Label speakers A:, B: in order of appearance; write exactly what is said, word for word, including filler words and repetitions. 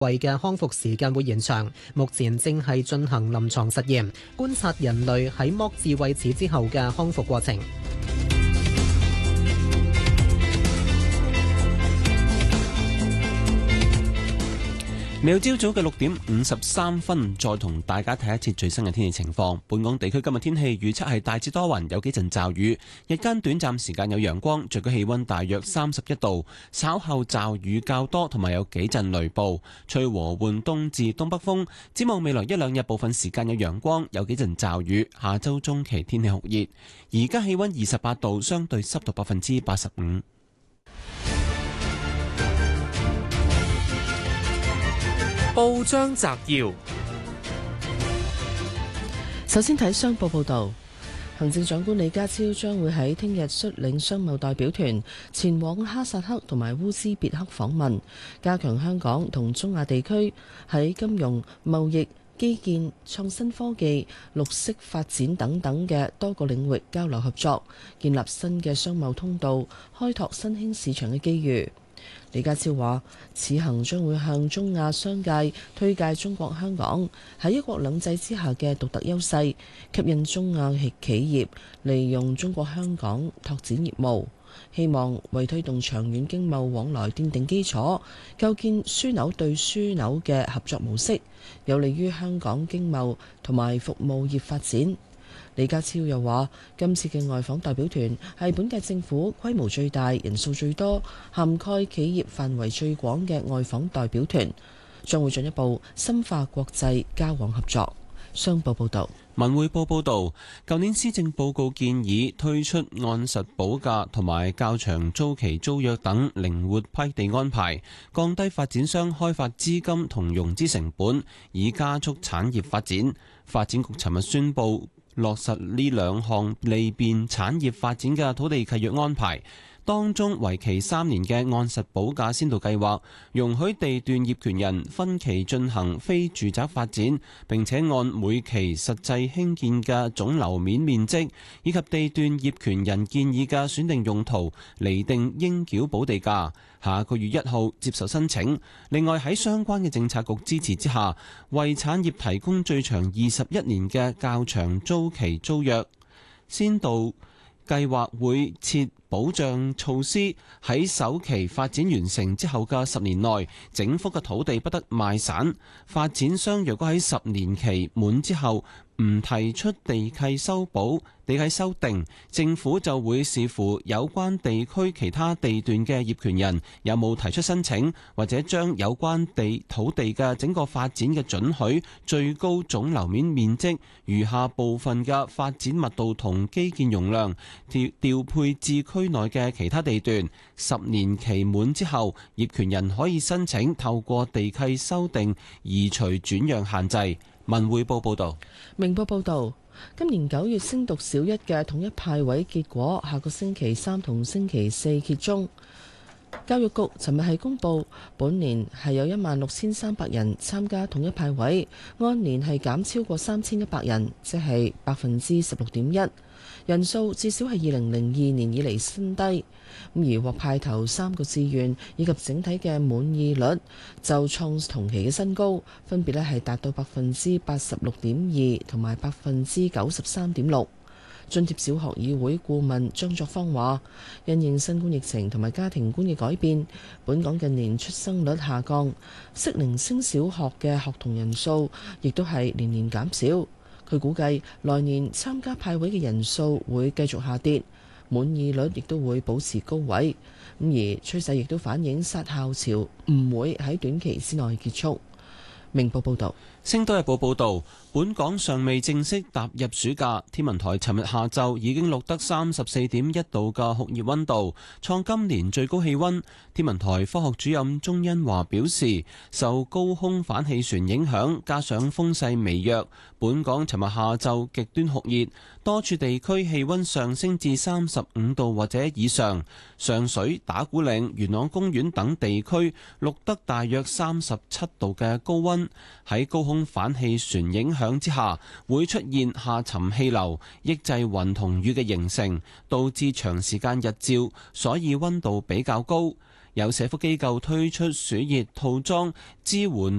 A: 胃嘅康復時間會延長，目前正係進行臨床實驗，觀察人類喺剝智慧齒之後嘅康復過程。
B: 嚟到朝早嘅六點五十三分，再同大家睇一次最新嘅天氣情況。本港地區今日天氣預測係大致多雲，有幾陣驟雨，日間短暫時間有陽光，最高氣溫大約三十一度。稍後驟雨較多，同埋有幾陣雷暴，吹和緩東至東北風。展望未來一兩日，部分時間有陽光，有幾陣驟雨。下周中期天氣酷熱，而家氣溫二十八度，相對濕度百分之八十五。
C: 報章摘要：
D: 首先睇商報報道，行政長官李家超將會喺聽日率領商貿代表團前往哈薩克同埋烏茲別克訪問，加強香港同中亞地區喺金融、貿易、基建、創新科技、綠色發展等等嘅多個領域交流合作，建立新嘅商貿通道，開拓新興市場嘅機遇。李家超話：此行將會向中亞商界推介中國香港喺一國兩制之下嘅獨特優勢，吸引中亞企業利用中國香港拓展業務，希望為推動長遠經貿往來奠定基礎，構建樞紐對樞紐嘅合作模式，有利於香港經貿同埋服務業發展。李家超又話：今次嘅外訪代表團係本屆政府規模最大、人數最多、涵蓋企業範圍最廣嘅外訪代表團，將會進一步深化國際交往合作。商報報導。
B: 文匯報報導，舊年施政報告建議推出按實補價同埋較長租期租約等靈活批地安排，降低發展商開發資金同融資成本，以加速產業發展。發展局尋日宣布落實呢兩項利便產業發展嘅土地契約安排。當中為期三年嘅按實補價先導計劃，容許地段業權人分期進行非住宅發展，並且按每期實際興建嘅總樓面面積以及地段業權人建議嘅選定用途，釐定應繳補地價。下個月一號接受申請。另外喺相關嘅政策局支持之下，為產業提供最長二十一年嘅較長租期租約。先導計劃會設保障措施，喺首期發展完成之後嘅十年內，整幅嘅土地不得賣散。發展商若果喺十年期滿之後唔提出地契修補、地契修訂，政府就會視乎有關地區其他地段嘅業權人有冇提出申請，或者將有關地土地嘅整個發展嘅准許最高總樓面面積餘下部分嘅發展密度同基建容量調調配至區內嘅其他地段。十年期滿之後，業權人可以申請透過地契修訂移除轉讓限制。文匯報報道。
D: 明報報道，今年九月升讀小一嘅統一派位結果，下個星期三同星期四揭盅。教育局尋日係公佈，本年係有一萬六千三百人參加統一派位，按年係減超過三千一百人，即係百分之十六點一。人數至少係二零零二年以嚟新低。咁而獲派頭三個志願以及整體嘅滿意率就創同期嘅新高，分別咧係達到百分之八十六點二同埋百分之九十三點六。津貼小學議會顧問張作芳話，因應新冠疫情同埋家庭觀嘅改變，本港近年出生率下降，適齡升小學嘅學童人數亦都係年年減少。佢估計來年參加派位嘅人數會繼續下跌，滿意率亦都會保持高位。咁而趨勢亦都反映殺校潮唔會喺短期之內結束。明報報導。
B: 星島日報報導，本港尚未正式踏入暑假，天文台尋日下晝已經錄得三十四點一度嘅酷熱溫度，創今年最高氣溫。天文台科學主任鍾恩華表示，受高空反氣旋影響，加上風勢微弱，本港尋日下晝極端酷熱，多處地區氣溫上升至三十五度或者以上。上水、打鼓嶺、元朗公園等地區錄得大約三十七度嘅高溫。喺高空反氣旋影響之下，會出現下沉氣流，抑制雲同雨嘅形成，導致長時間日照，所以溫度比較高。 有社福機構推出暑熱套裝支援